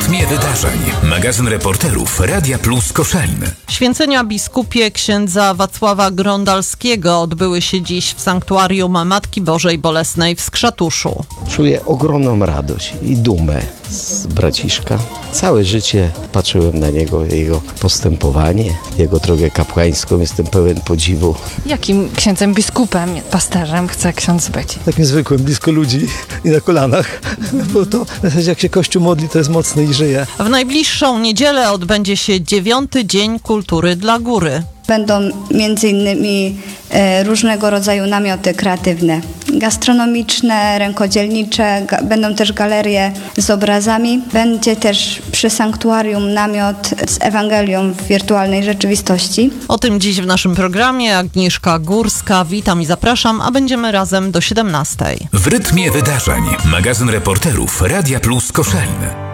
rytmie wydarzeń. Magazyn reporterów Radia Plus Koszalin. Święcenia biskupie księdza Wacława Grondalskiego odbyły się dziś w sanktuarium Matki Bożej Bolesnej w Skrzatuszu. Czuję ogromną radość i dumę z braciszka. Całe życie patrzyłem na niego, jego postępowanie, jego drogę kapłańską. Jestem pełen podziwu. Jakim księdzem, biskupem, pasterzem chce ksiądz być? Takim zwykłym, blisko ludzi i na kolanach. Bo to w zasadzie jak się Kościół modli, to jest mocny i żyje. W najbliższą niedzielę odbędzie się 9. Dzień Kultury dla Góry. Będą m.in. różnego rodzaju namioty kreatywne, gastronomiczne, rękodzielnicze, będą też galerie z obrazami. Będzie też przy sanktuarium namiot z Ewangelią w wirtualnej rzeczywistości. O tym dziś w naszym programie. Agnieszka Górska, witam i zapraszam, a będziemy razem do 17:00. W rytmie wydarzeń. Magazyn reporterów Radia Plus Koszalin.